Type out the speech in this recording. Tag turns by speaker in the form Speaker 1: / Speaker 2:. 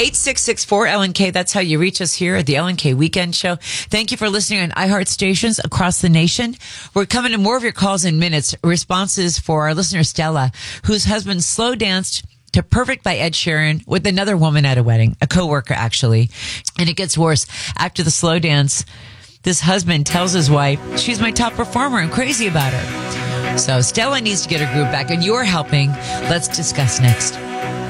Speaker 1: 866-4LNK. That's how you reach us here at the LNK Weekend Show. Thank you for listening on iHeart stations across the nation. We're coming to more of your calls in minutes. Responses for our listener Stella, whose husband slow danced to Perfect by Ed Sheeran with another woman at a wedding, a coworker actually. And it gets worse. After the slow dance, this husband tells his wife, she's my top performer. I'm crazy about her. So Stella needs to get her groove back, and you're helping. Let's discuss next.